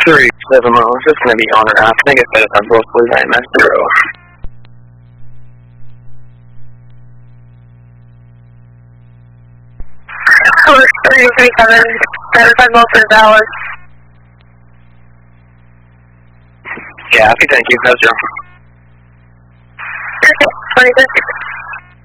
37 miles, just going to be on or off. I think I said it's on both Blue Line Mass 0. 337, 75 miles per hour. Yeah, happy, thank you. How's your? 26.